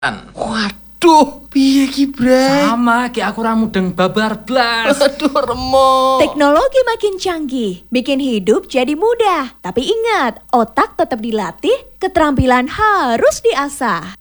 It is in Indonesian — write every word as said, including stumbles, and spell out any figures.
Waduh, piye ki, Bre? Sama kayak aku ra mudeng babar blas. Aduh, remo. Teknologi makin canggih, bikin hidup jadi mudah. Tapi ingat, otak tetap dilatih, keterampilan harus diasah.